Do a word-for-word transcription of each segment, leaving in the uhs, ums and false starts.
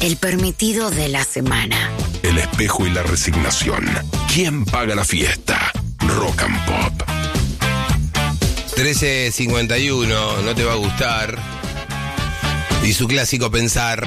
El permitido de la semana. El espejo y la resignación. ¿Quién paga la fiesta? Rock and Pop. trece cincuenta y uno, no te va a gustar. Y su clásico pensar.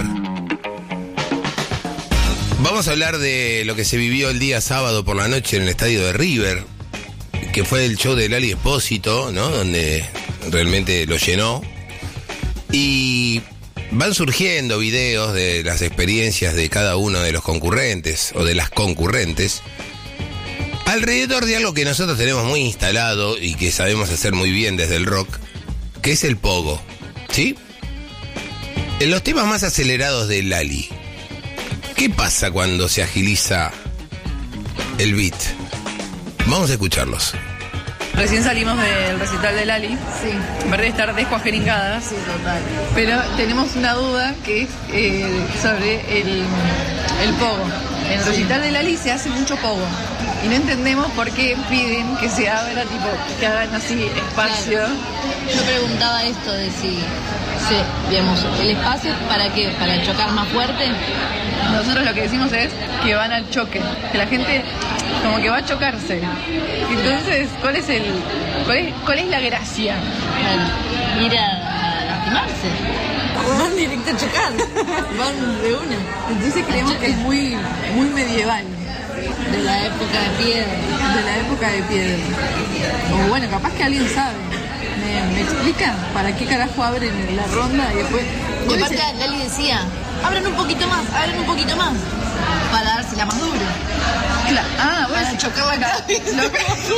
Vamos a hablar de lo que se vivió el día sábado por la noche en el estadio de River, que fue el show de Lali Espósito, ¿no? Donde realmente lo llenó. Y van surgiendo videos de las experiencias de cada uno de los concurrentes o de las concurrentes alrededor de algo que nosotros tenemos muy instalado y que sabemos hacer muy bien desde el rock, que es el pogo, ¿sí? En los temas más acelerados de Lali, ¿qué pasa cuando se agiliza el beat? Vamos a escucharlos. Recién salimos del recital de Lali. Sí. En vez de estar descuajeringadas. Sí, total. Pero tenemos una duda que es eh, sobre el, el pogo. En el Sí. recital de Lali se hace mucho pogo. Y no entendemos por qué piden que se abra, tipo, que hagan así espacio. Claro. Yo preguntaba esto de si, sí, digamos, el espacio para qué, para chocar más fuerte. Nosotros lo que decimos es que van al choque, que la gente como que va a chocarse. Entonces, ¿cuál es el cuál es, cuál es la gracia? Claro, ir a, a lastimarse. Van directo a chocar, van de una. Entonces creemos que es muy, muy medieval, De la época de piedra. de la época de piedra. O bueno, capaz que alguien sabe. ¿Me, me explican para qué carajo abren la ronda y después? Y aparte Lali decía, abran un poquito más, abran un poquito más, para dársela más dura. Claro. Ah, bueno, Para chocar la cabeza.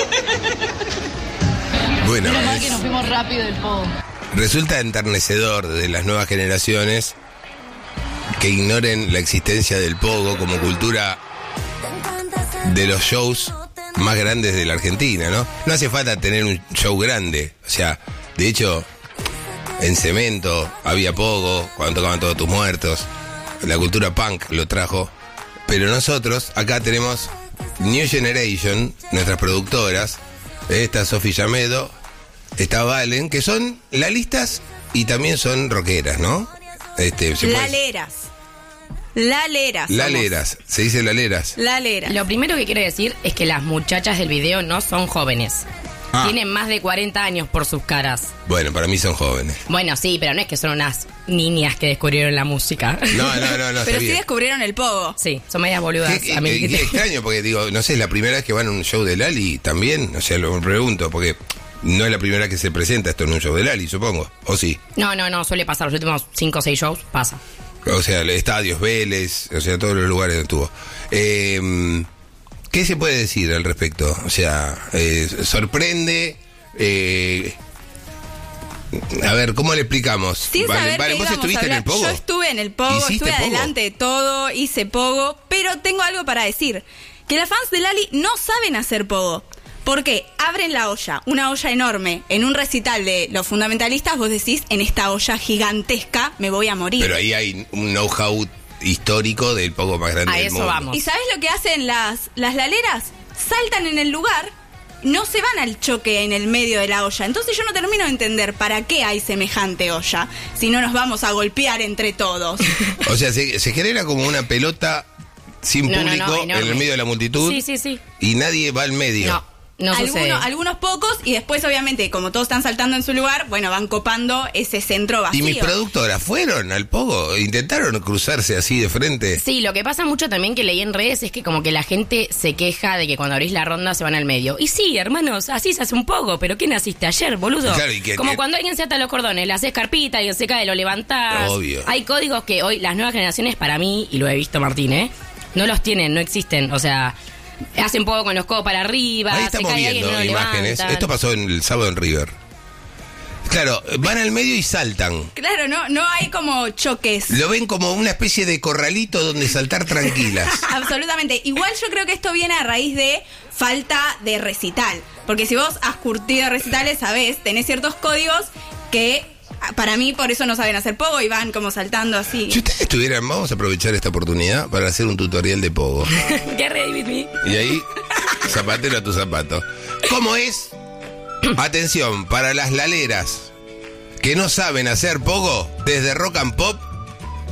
Bueno, Menos mal es- que nos fuimos rápido del pogo. resulta enternecedor de las nuevas generaciones que ignoren la existencia del pogo como cultura de los shows más grandes de la Argentina, ¿no? No hace falta tener un show grande, o sea, de hecho, en Cemento había pogo, cuando tocaban Todos Tus Muertos, la cultura punk lo trajo, pero nosotros acá tenemos New Generation, nuestras productoras, está Sofi Yamedo, está Valen, que son lalistas y también son rockeras, ¿no? Este, se puede- Laleras. Laleras. somos. Laleras, se dice laleras. Laleras. Lo primero que quiero decir es que las muchachas del video no son jóvenes. Ah. Tienen más de cuarenta años por sus caras. Bueno, para mí son jóvenes. Bueno, sí, pero no es que son unas niñas que descubrieron la música. No, no, no, no, Pero está sí bien. descubrieron el pogo. Sí, son medias boludas. Qué, qué- a mí qué- qué extraño, porque digo, no sé, es la primera vez que van a un show de Lali también, o sea, lo pregunto, porque no es la primera vez que se presenta esto en un show de Lali, supongo, o sí. No, no, no, suele pasar. Los últimos cinco o seis shows pasa. O sea, estadios, Vélez, o sea, todos los lugares donde estuvo. Eh, ¿Qué se puede decir al respecto? O sea, eh, sorprende. Eh, a ver, ¿cómo le explicamos? Sin Vale, saber vale, que ¿vos íbamos a estuviste en hablar. el pogo? Yo estuve en el pogo, ¿Hiciste estuve pogo? adelante de todo, hice pogo, pero tengo algo para decir. Que las fans de Lali no saben hacer pogo. ¿Por qué? Abren la olla, una olla enorme. En un recital de los fundamentalistas vos decís, en esta olla gigantesca me voy a morir. Pero ahí hay un know-how histórico del pogo más grande A del eso mundo. vamos. ¿Y sabés lo que hacen las, las laleras? Saltan en el lugar, no se van al choque en el medio de la olla. Entonces yo no termino de entender para qué hay semejante olla, si no nos vamos a golpear entre todos. O sea, se, se genera como una pelota sin No, no, público no, en enorme. el medio de la multitud. Sí, sí, sí. Y nadie va al medio. No, no sucede. algunos, algunos pocos, y después obviamente como todos están saltando en su lugar, bueno, van copando ese centro vacío. Y mis productoras fueron al pogo, intentaron cruzarse así de frente. Sí, lo que pasa mucho también que leí en redes es que como que la gente se queja de que cuando abrís la ronda se van al medio. Y sí, hermanos, así se hace un poco, pero ¿qué naciste ayer, boludo? Claro, y que- como que- cuando alguien se ata los cordones, le haces carpita, alguien se cae, lo levantás. Obvio. Hay códigos que hoy las nuevas generaciones, para mí, y lo he visto, Martín, ¿eh? No los tienen, no existen, o sea... Hacen poco con los codos para arriba, Ahí se estamos cae alguien, viendo no lo imágenes. levantan. Esto pasó en el sábado en River. Claro, van al medio y saltan. Claro, no, no hay como choques. Lo ven como una especie de corralito donde saltar tranquilas. Absolutamente. Igual yo creo que esto viene a raíz de falta de recital. Porque si vos has curtido recitales, sabés, tenés ciertos códigos que para mí por eso no saben hacer pogo y van como saltando así. Si ustedes estuvieran, vamos a aprovechar esta oportunidad para hacer un tutorial de pogo. Get ready with me. Y ahí, zapatero a tu zapato. ¿Cómo es? Atención, para las laleras que no saben hacer pogo, desde Rock and Pop,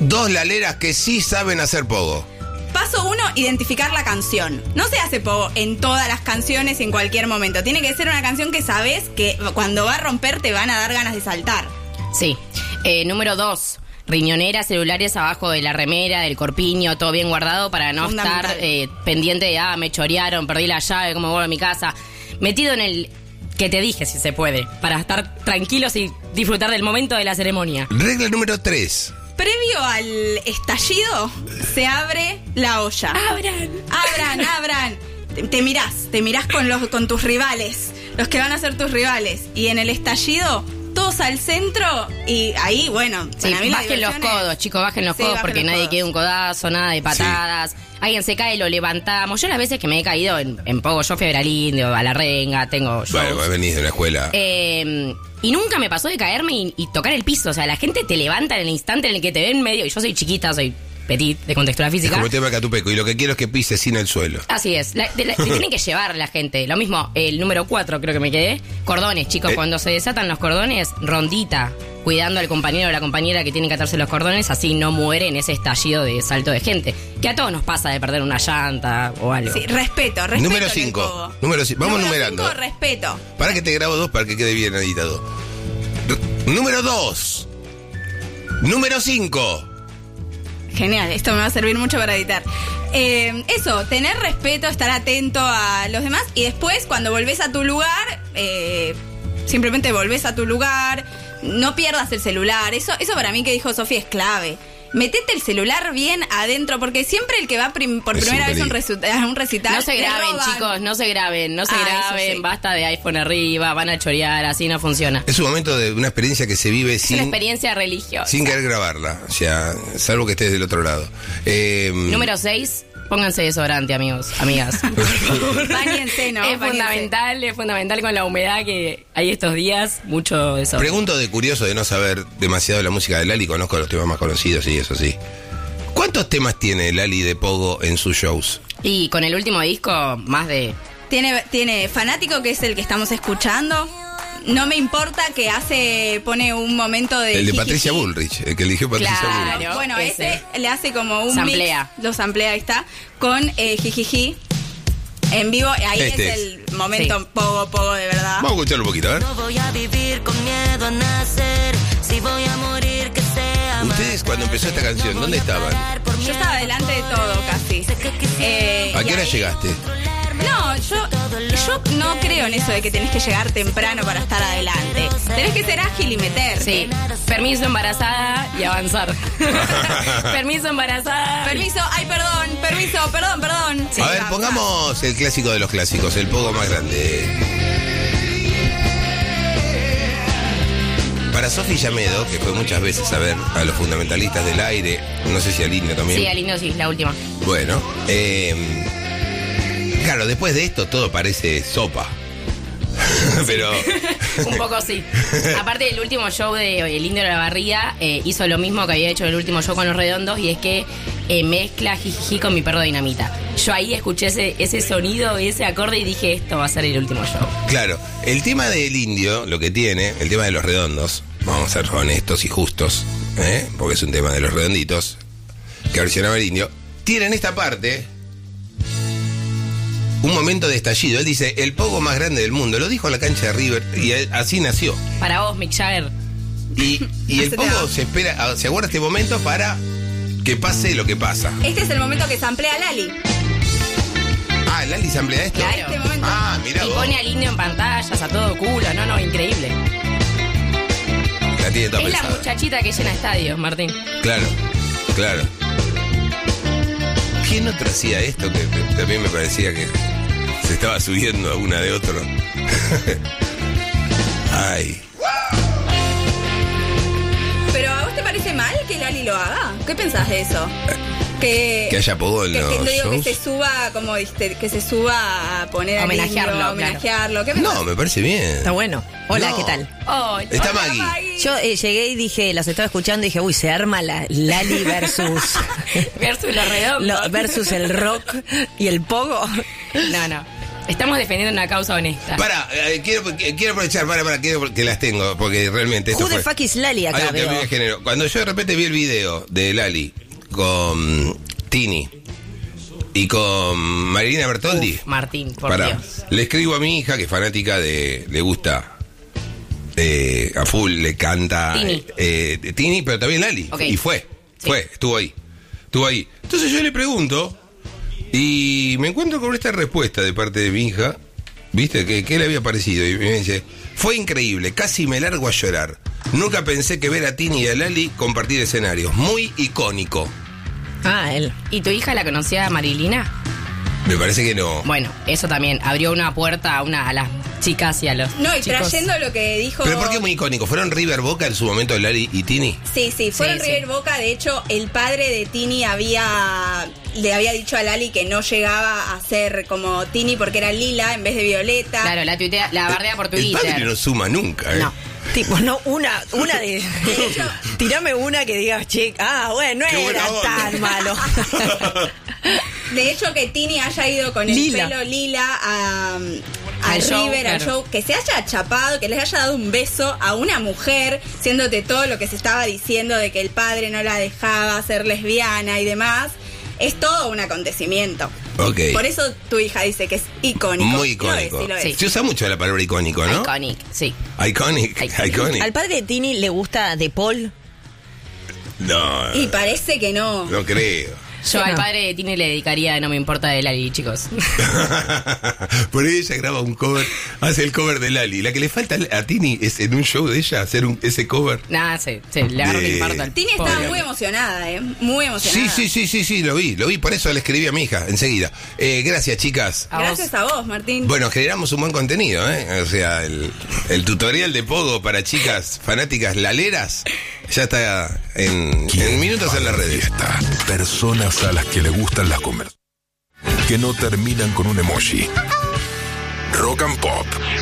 Dos laleras que sí saben hacer pogo. Paso uno, identificar la canción. No se hace pogo en todas las canciones y en cualquier momento. Tiene que ser una canción que sabes que cuando va a romper te van a dar ganas de saltar. Sí. Eh, número dos, riñoneras, celulares abajo de la remera, del corpiño, todo bien guardado para no estar eh, pendiente de, ah, me chorearon, perdí la llave, cómo vuelvo a mi casa. Metido en el que te dije si se puede, para estar tranquilos y disfrutar del momento de la ceremonia. Regla número tres. Previo al estallido, se abre la olla. ¡Abran! Abran, abran. Te, te mirás, te mirás con, los, con tus rivales, los que van a ser tus rivales. Y en el estallido, todos al centro y ahí, bueno, sí, para mí la bajen los codos, es... chicos, bajen los sí, codos bajen porque los nadie codos. Quede un codazo, nada de patadas. Sí. Alguien se cae, lo levantamos. Yo las veces que me he caído en, en pogo, yo fui a ver al Indio, a la Renga, tengo shows. Bueno, vos venís de la escuela. Eh, y nunca me pasó de caerme y, y tocar el piso. O sea, la gente te levanta en el instante en el que te ven medio. Y yo soy chiquita, soy petit, de contextura física. Es como el tema Catupeco, y lo que quiero es que pises sin el suelo. Así es, la, de la, te tienen que llevar la gente. Lo mismo, el número cuatro creo que me quedé. Cordones, chicos, eh. cuando se desatan los cordones, rondita, cuidando al compañero o la compañera que tiene que atarse los cordones, así no muere en ese estallido de salto de gente. Que a todos nos pasa de perder una llanta o algo. Sí, respeto, respeto. Número cinco. Número cinco. Vamos número numerando. Cinco, respeto. Para que te grabo dos para que quede bien editado. R- número dos. Número cinco. Genial, esto me va a servir mucho para editar. Eh, eso, tener respeto, estar atento a los demás y después cuando volvés a tu lugar, eh, simplemente volvés a tu lugar, no pierdas el celular. Eso, eso para mí que dijo Sofía es clave. Metete el celular bien adentro, porque siempre el que va prim- por es primera vez a un, resu- un recital... No se graben, chicos, no se graben, no se ah, graben, sí. Basta de iPhone arriba, van a chorear, así no funciona. Es un momento de una experiencia que se vive es sin... Es una experiencia religiosa. Sin querer grabarla, o sea, salvo que estés del otro lado. Eh, Número seis... Pónganse desodorante, amigos, amigas. Báñense, ¿no? Es Báñense. fundamental, es fundamental con la humedad que hay estos días, mucho desodorante. Pregunto de curioso de no saber demasiado de la música de Lali, conozco los temas más conocidos y eso sí. ¿Cuántos temas tiene Lali de pogo en sus shows? Y con el último disco, más de... Tiene, tiene Fanático, que es el que estamos escuchando. No me importa, que hace, pone un momento de... El de Patricia Bullrich, el que eligió Patricia claro, Bullrich. Bueno, ese. ese le hace como un samplea. mix, lo samplea, ahí está, con eh, Jijiji en vivo, ahí este es, es el momento sí. pogo, pogo de verdad. Vamos a escucharlo un poquito, a ver. No voy a vivir con miedo a nacer, si voy a morir que sea. Ustedes cuando empezó esta canción, ¿dónde estaban? Yo estaba delante de todo casi. Eh, ¿A qué hora ahí... llegaste? No, yo, yo no creo en eso de que tenés que llegar temprano para estar adelante. Tenés que ser ágil y meter. Sí. Permiso embarazada y avanzar. Permiso embarazada. Permiso, ay, perdón, permiso, perdón, perdón. Sí, a ver, pongamos el clásico de los clásicos, el pogo más grande. Para Sofi Yamedo, que fue muchas veces a ver a los fundamentalistas del aire, no sé si al Indio también. Sí, al Indio sí, la última. Bueno, eh... claro, después de esto todo parece sopa. Pero... un poco sí. Aparte del último show de El Indio de la Barriga, eh, hizo lo mismo que había hecho en el último show con Los Redondos, y es que eh, mezcla Jijiji con Mi Perro Dinamita. Yo ahí escuché ese, ese sonido y ese acorde y dije, esto va a ser el último show. Claro, el tema del Indio, lo que tiene, el tema de Los Redondos, vamos a ser honestos y justos, ¿eh? Porque es un tema de Los Redonditos, que versionaba el Indio, tienen esta parte... un momento de estallido. Él dice, el pogo más grande del mundo. Lo dijo en la cancha de River y así nació. Para vos, Mick Jagger. Y, y el pogo se espera, se aguarda este momento para que pase lo que pasa. Este es el momento que samplea Lali. Ah, Lali samplea esto. Claro. Este momento. Ah, mira y vos. pone al Indio en pantallas, a todo culo. No, no, increíble. La tiene toda es pensada. La muchachita que llena estadios, Martín. Claro, claro. ¿Quién otro hacía esto? Que también me parecía que se estaba subiendo a una de otro. Ay. ¿Pero a vos te parece mal que Lali lo haga? ¿Qué pensás de eso? Que, que haya pogo en que, los que, digo, shows. que se suba, como dijiste, que se suba a poner a homenajearlo, a homenajearlo. ¿Qué no, me parece bien. Está bueno. Hola, no. ¿qué tal? Oh, Está Hola, Maggie. Maggie. Yo eh, llegué y dije, los estaba escuchando y dije, uy, se arma la Lali versus... versus Los Redondos. lo, versus el rock y el pogo. No, no. Estamos defendiendo una causa honesta. Para, eh, quiero, quiero aprovechar, para, para, quiero que las tengo, porque realmente esto Who the fue fuck is Lali acá, algo que a mí veo? me generó. Cuando yo de repente vi el video de Lali con Tini y con Marilina Bertoldi, Uf, Martín, por para, Dios. le escribo a mi hija, que es fanática de, le gusta eh, a full, le canta Tini. eh, eh, Tini, pero también Lali. Okay. Y fue, Sí. fue, estuvo ahí, estuvo ahí. Entonces yo le pregunto y me encuentro con esta respuesta de parte de mi hija, ¿viste? ¿Qué, qué le había parecido? Y me dice, fue increíble, casi me largo a llorar. Nunca pensé que ver a Tini y a Lali compartir escenarios, muy icónico. Ah, él. ¿Y tu hija la conocía a Marilina? Me parece que no. Bueno, eso también abrió una puerta a una a las chicas y a los No, y chicos. trayendo lo que dijo... ¿Pero por qué muy icónico? ¿Fueron River Boca en su momento Lali y Tini? Sí, sí, fueron Sí, River sí. Boca. De hecho, el padre de Tini había le había dicho a Lali que no llegaba a ser como Tini porque era lila en vez de violeta. Claro, la tuitea, la bardea por El Twitter. padre no suma nunca, ¿eh? No. Tipo, no, una, una de. Tirame una que digas, che, ah, bueno, no Qué buena era onda. tan malo. De hecho, que Tini haya ido con el Lila. pelo lila a, a Al show, River, al claro. show, que se haya chapado, que les haya dado un beso a una mujer, siéndote todo lo que se estaba diciendo de que el padre no la dejaba ser lesbiana y demás, es todo un acontecimiento. Ok. Por eso tu hija dice que es icónico. Muy Y lo es, icónico. y lo es. Sí. Se usa mucho la palabra icónico, ¿no? Iconic, sí. Iconic. Iconic. Iconic. Al padre de Tini le gusta De Paul. No, Y parece que no. no creo. Yo Sí, al no. padre de Tini le dedicaría No me importa de Lali, chicos. Por ahí ella graba un cover, hace el cover de Lali. La que le falta a Tini es en un show de ella hacer un, ese cover. Nada, sí, sí, le agarro un De- infarto al Tini estaba pobre. muy emocionada, ¿eh? Muy emocionada. Sí, sí, sí, sí, sí, lo vi, lo vi, por eso le escribí a mi hija enseguida. Eh, gracias, chicas. A Gracias vos. a vos, Martín. Bueno, generamos un buen contenido, ¿eh? O sea, el, el tutorial de Pogo para chicas fanáticas laleras ya está en, en minutos en las redes. Fiesta. Personas a las que le gustan las conversaciones que no terminan con un emoji. Rock and Pop.